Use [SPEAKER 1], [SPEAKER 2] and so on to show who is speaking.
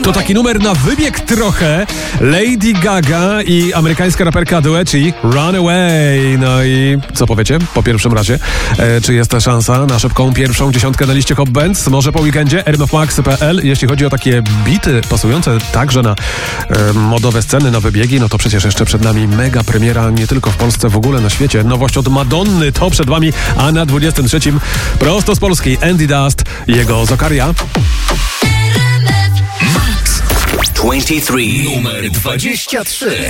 [SPEAKER 1] To taki numer na wybieg trochę. Lady Gaga i amerykańska raperka Dueci Runaway. No i co powiecie po pierwszym razie? Czy jest szansa na szybką pierwszą dziesiątkę na liście Hot Bands? Może po weekendzie? rmfmax.pl. Jeśli chodzi o takie bity pasujące także na modowe sceny, na wybiegi, no to przecież jeszcze przed nami mega premiera nie tylko w Polsce, w ogóle na świecie. Nowość od Madonny to przed wami, a na 23 prosto z Polski Andy Dust i jego Zokaria.
[SPEAKER 2] 23. Numer 23.